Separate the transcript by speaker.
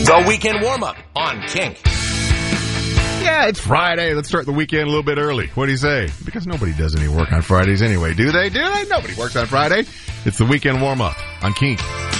Speaker 1: The weekend warm-up on Kink.
Speaker 2: Yeah, it's Friday. Let's start the weekend a little bit early. What do you say? Because nobody does any work on Fridays anyway, do they? Nobody works on Friday. It's the weekend warm-up on Kink.